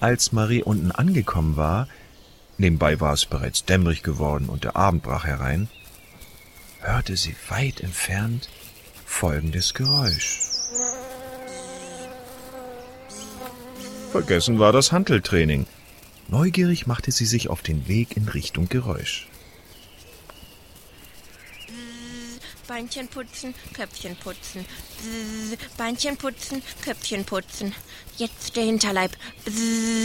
Als Marie unten angekommen war, nebenbei war es bereits dämmerig geworden und der Abend brach herein, hörte sie weit entfernt folgendes Geräusch. Vergessen war das Hanteltraining. Neugierig machte sie sich auf den Weg in Richtung Geräusch. Beinchen putzen, Köpfchen putzen. Beinchen putzen, Köpfchen putzen. Jetzt der Hinterleib.